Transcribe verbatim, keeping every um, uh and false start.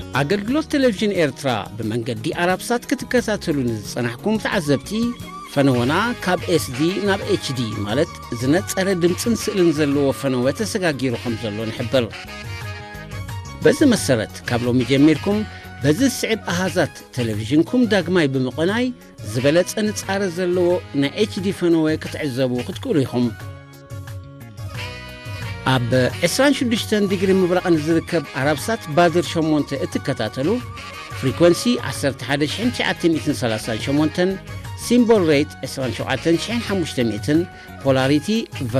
አገልግሎት ቴሌቪዥን ኤርትራ በመንገዲ አራብሳት ክትከታተሉን ጽናሕኩም ተዓዘብቲ ፈነወና ካብ ኤስዲ ናብ ኤችዲ ማለት ዝነጸረ ድምጽን ስእልን ዘለዎ ፈነወ ተሰጋጊሩኩም ዘሎ ንሕብር በዚ መሰረት ካብ ሎሚ ጀሚርኩም በዚ ስዕብ አሃዛት ቴሌቪዥንኩም ዳግማይ ብምቕናይ ዝበለጸ ንጻረ ዘለዎ ና ኤችዲ ፈነወ ክትዕዘቡ ክትክእሉ ኢኹም ኣብ عشرين وستة ዲግሪ ምብራቕን ዝርከብ አራብሳት ባድር ሸሞንተ እትከታተሉ ፍሪኩዌንሲ عشرة آلاف وتسعمائة وثلاثة وثلاثين ሲምቦል ሬት عشرة آلاف وخمسمائة ፖላሪቲ